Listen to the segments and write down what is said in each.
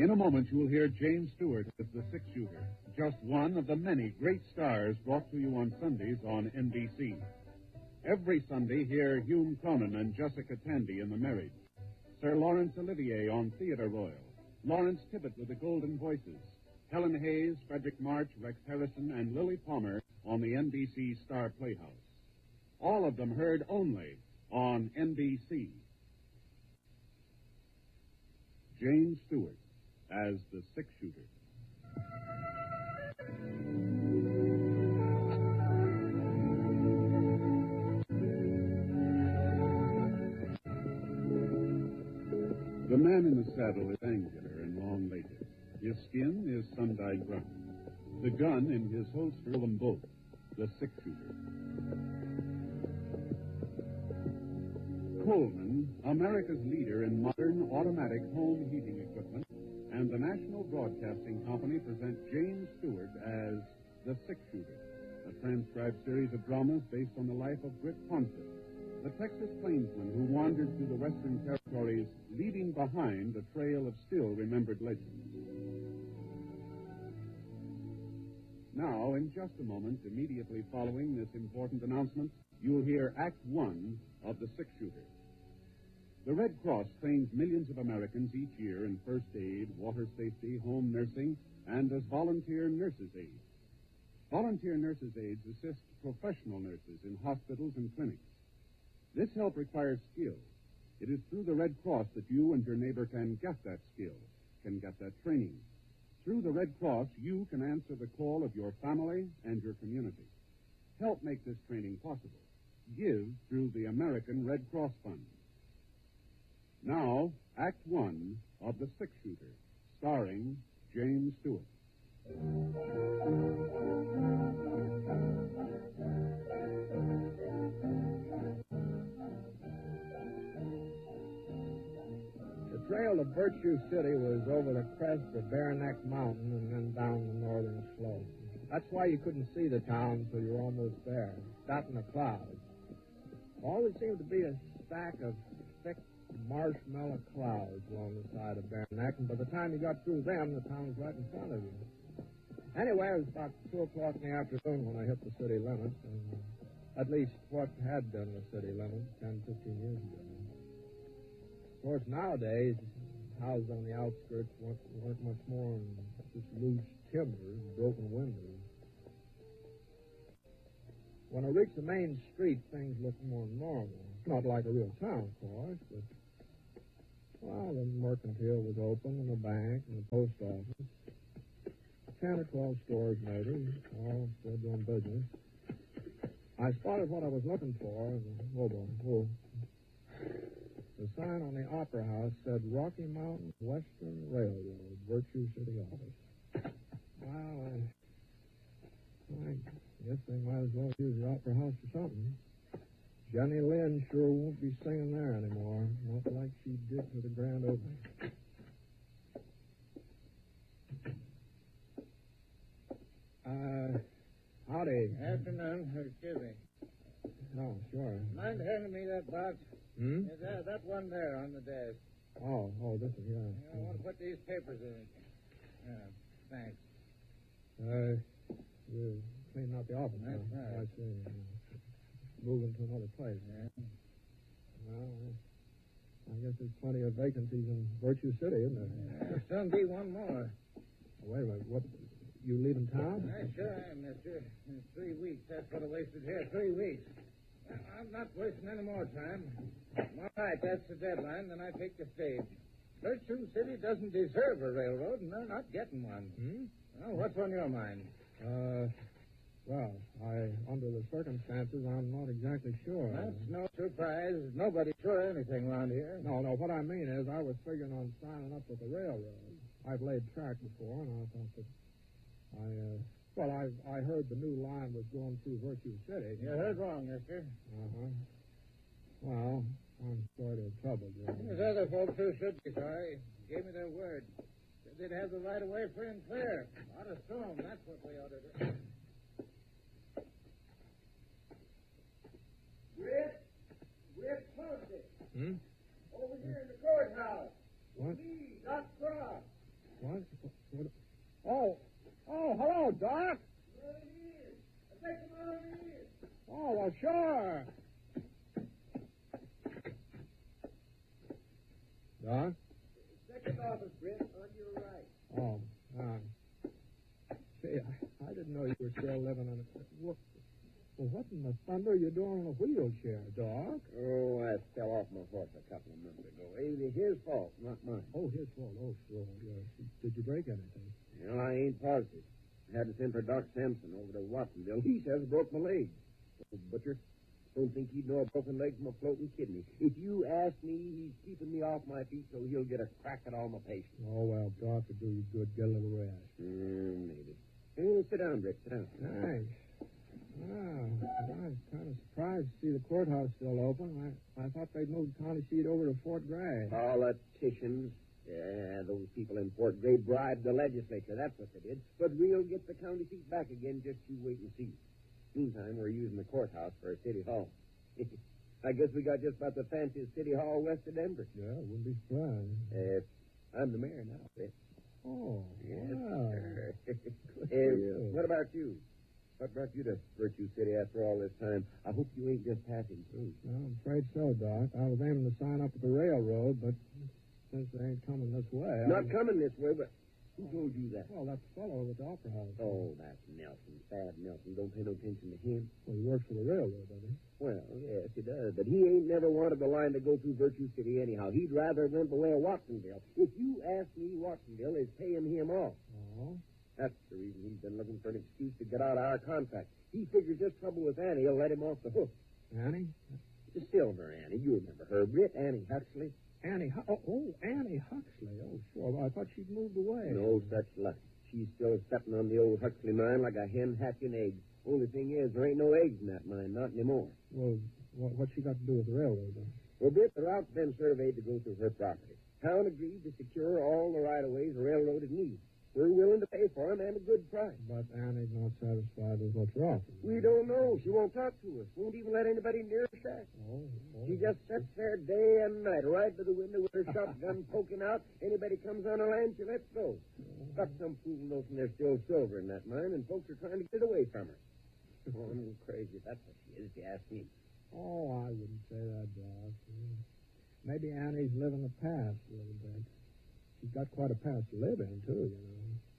In a moment, you will hear James Stewart as the six-shooter, just one of the many great stars brought to you on Sundays on NBC. Every Sunday, hear Hume Cronin and Jessica Tandy in The Marriage, Sir Laurence Olivier on Theatre Royal, Lawrence Tibbett with the Golden Voices, Helen Hayes, Frederick March, Rex Harrison, and Lily Palmer on the NBC Star Playhouse. All of them heard only on NBC. James Stewart as the six-shooter. The man in the saddle is angular and long-legged. His skin is sun-dyed brown. The gun in his holster will them both, the six-shooter. Coleman, America's leader in modern automatic home heating equipment, and the National Broadcasting Company present James Stewart as the six-shooter, a transcribed series of dramas based on the life of Britt Ponset, the Texas plainsman who wandered through the Western Territories, leaving behind a trail of still-remembered legends. Now, in just a moment, immediately following this important announcement, you'll hear Act One of The Six-Shooter. The Red Cross trains millions of Americans each year in first aid, water safety, home nursing, and as volunteer nurses' aides. Volunteer nurses' aides assist professional nurses in hospitals and clinics. This help requires skill. It is through the Red Cross that you and your neighbor can get that skill, can get that training. Through the Red Cross, you can answer the call of your family and your community. Help make this training possible. Give through the American Red Cross Fund. Now, Act One of The Six-Shooter, starring James Stewart. The trail to Virtue City was over the crest of Bare Neck Mountain and then down the northern slope. That's why you couldn't see the town until you were almost there, that in the clouds. Always seemed to be a stack of thick marshmallow clouds along the side of Bare Neck, and by the time you got through them, the town was right in front of you. Anyway, it was about 2 o'clock in the afternoon when I hit the city limits, and at least what had been the city limits 10, 15 years ago. Of course, nowadays, houses on the outskirts weren't much more than just loose timbers, broken windows. When I reached the main street, things looked more normal. Not like a real town, of course, but, well, the mercantile was open, and the bank, and the post office. 10 or 12 stores, maybe, all still doing business. I spotted what I was looking for. Whoa. The sign on the Opera House said Rocky Mountain Western Railroad, Virtue City office. Well, I guess they might as well use the Opera House for something. Jenny Lind sure won't be singing there anymore, not like she did for the grand opening. Howdy. Afternoon. Excuse me. Oh, sure. Mind handing me that box? Hmm? Yeah, that one there on the desk. Oh, this is, yeah. I want to put these papers in it. Yeah, thanks. You're cleaning out the office, That's huh? right. Oh, I see. Moving to another place. Yeah. Well, I guess there's plenty of vacancies in Virtue City, isn't there? There'll soon be one more. Oh, wait a minute. What? You leaving town? I sure am, mister. In 3 weeks. That's what I wasted here. 3 weeks. I'm not wasting any more time. All right, that's the deadline. Then I take the stage. Virtue City doesn't deserve a railroad, and they're not getting one. Well, what's on your mind? Well, under the circumstances, I'm not exactly sure. That's no surprise. Nobody's sure of anything around here. No, what I mean is I was figuring on signing up with the railroad. I've laid track before, and I thought that I heard the new line was going through Virtue City. You heard wrong, mister. Uh-huh. Well, I'm sorry to have troubled you. There's other folks who should be sorry. Gave me their word. Said they'd have the right of way free and clear. Ought to sue 'em. That's what we ought to do. Britt Ponset. Over here in the courthouse. What? Me, Doc Cross. What? Oh, hello, Doc. Oh, well, sure. Doc? Second office, Britt, on your right. Oh, see, I didn't know you were still living on a... Well, what in the thunder are you doing in a wheelchair, Doc? Oh, I fell off my horse a couple of months ago. It was his fault, not mine. Oh, his fault. Oh, sure. Yes. Did you break anything? Well, I ain't positive. I had to send for Doc Sampson over to Watsonville. He says I broke my leg. Oh, butcher, don't think he'd know a broken leg from a floating kidney. If you ask me, he's keeping me off my feet so he'll get a crack at all my patients. Oh, well, Doc would do you good. Get a little rest. Maybe. Hey, sit down, Rick. Sit down. Thanks. Wow. I was kind of surprised to see the courthouse still open. I thought they'd moved the county seat over to Fort Gray. Politicians. Yeah, those people in Fort Gray bribed the legislature. That's what they did. But we'll get the county seat back again. Just you wait and see. Meantime, we're using the courthouse for a city hall. I guess we got just about the fanciest city hall west of Denver. Yeah, wouldn't be surprised. I'm the mayor now, Rick. Oh, Yes, wow. sir. Good for you. What about you? What brought you to Virtue City after all this time? I hope you ain't just passing through. Well, I'm afraid so, Doc. I was aiming to sign up at the railroad, but since they ain't coming this way... Not coming this way, but who told you that? Well, that fellow at the Opera House. Oh, that's Nelson. Sad Nelson. Don't pay no attention to him. Well, he works for the railroad, doesn't he? Well, yes, he does. But he ain't never wanted the line to go through Virtue City anyhow. He'd rather went the way of Watsonville. If you ask me, Watsonville is paying him off. Oh? That's the reason he's been looking for an excuse to get out of our contract. He figures this trouble with Annie will let him off the hook. Annie? The Silver Annie. You remember her, Britt. Annie Huxley. Annie Huxley. Oh, sure. Well, I thought she'd moved away. No such luck. She's still stepping on the old Huxley mine like a hen hatching eggs. Only thing is, there ain't no eggs in that mine, not anymore. Well, what's she got to do with the railroad, then? Well, Britt, the route's been surveyed to go through her property. Town agreed to secure all the right-of-ways the railroad would need. We're willing to pay for them and a good price. But Annie's not satisfied with what you're offering. We don't know. She won't talk to us. Won't even let anybody near her shack. Oh. She just sits there day and night, right by the window with her shotgun poking out. Anybody comes on her land, she lets go. Got some fool notion there's still silver in that mine, and folks are trying to get it away from her. Oh, I'm crazy. That's what she is, if you ask me. Oh, I wouldn't say that, Doc. Maybe Annie's living the past a little bit. She's got quite a past to live in, too, you know.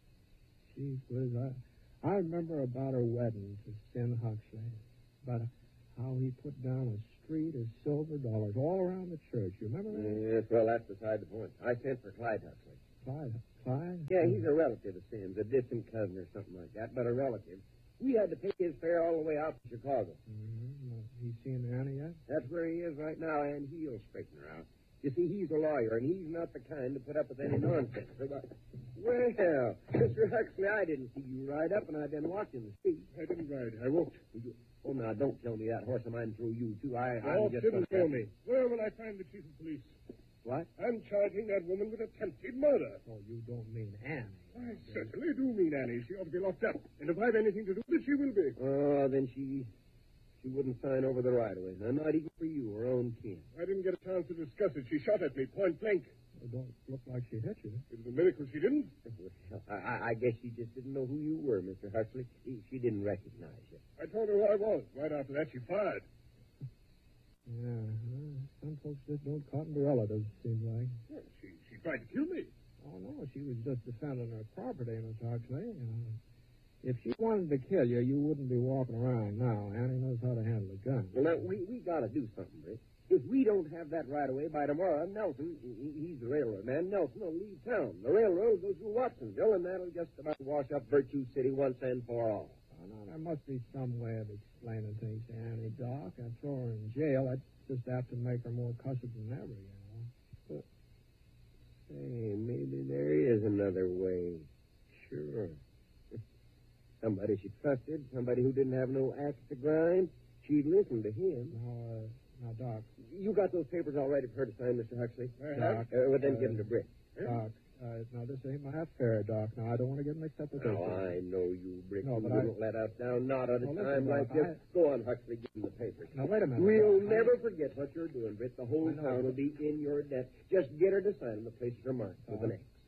Gee whiz, I remember about her wedding to Sten Huxley. About how he put down a street of silver dollars all around the church. You remember that? Yes, well, that's beside the point. I sent for Clyde Huxley. Clyde? Yeah, he's a relative of Sten's, a distant cousin or something like that, but a relative. We had to pay his fare all the way out to Chicago. Mm-hmm. He's seen Annie yet? That's where he is right now, and he'll straighten her out. You see, he's a lawyer, and he's not the kind to put up with any nonsense. Well, Mr. Huxley, I didn't see you ride up, and I've been watching the street. I didn't ride. I walked. Oh, now, don't tell me that horse of mine threw you, too. Oh, didn't tell me. Where will I find the chief of police? What? I'm charging that woman with attempted murder. Oh, you don't mean Annie. I certainly do mean Annie. She ought to be locked up. And if I've anything to do with it, she will be. Oh, then she wouldn't sign over the right-of-way. Not even for you, her own kin. I didn't get a chance to discuss it. She shot at me point blank. It don't look like she hit you. It was a miracle she didn't. I guess she just didn't know who you were, Mr. Huxley. She didn't recognize you. I told her who I was. Right after that, she fired. Yeah, well, some folks just don't cotton to relatives, seems like. Well, she tried to kill me. Oh, no, she was just defending her property, Miss Huxley. If she wanted to kill you, you wouldn't be walking around now. Annie knows how to handle a gun. Well, now, we got to do something, Rick. If we don't have that right away by tomorrow, Nelson, he's the railroad man, Nelson will leave town. The railroad will go through Watsonville, and that'll just about wash up Virtue City once and for all. Oh, no, there must be some way of explaining things to Annie, Doc. I'd throw her in jail. I'd just have to make her more cussed than ever, you know. But, hey, maybe there is another way. Sure. Somebody she trusted, somebody who didn't have no axe to grind. She'd listen to him. Now, Doc. You got those papers all ready for her to sign, Mr. Huxley? Doc. Well, then give them to Britt. Doc, now, this ain't my affair, Doc. Now, I don't want to get mixed up with this. Oh, I know you, Britt. No, you but wouldn't let us down, not at a Well, time listen, like Doc, this. Go on, Huxley, give them the papers. Now, wait a minute. We'll Doc. never forget what you're doing, Britt. The whole I know. town will be in your debt. Just get her to sign them. The places are marked with an X.